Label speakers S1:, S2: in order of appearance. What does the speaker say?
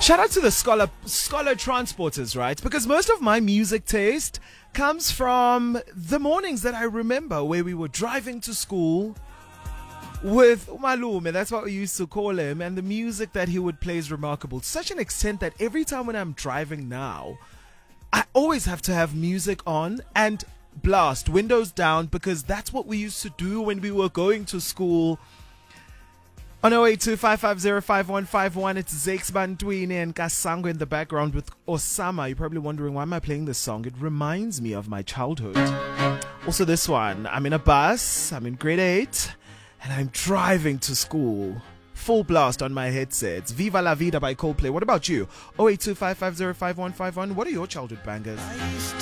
S1: Shout out to the scholar transporters, right? Because most of my music taste comes from the mornings that I remember where we were driving to school with Umalume, that's what we used to call him, and the music that he would play is remarkable to such an extent that every time when I'm driving now, I always have to have music on and blast, windows down, because that's what we used to do when we were going to school. On 0825505151, it's Zakes Bantwini and Kasango in the background with Osama. You're probably wondering, why am I playing this song? It reminds me of my childhood. Also this one, I'm in a bus, I'm in grade 8, and I'm driving to school. Full blast on my headsets. Viva la Vida by Coldplay. What about you? 0825505151. What are your childhood bangers?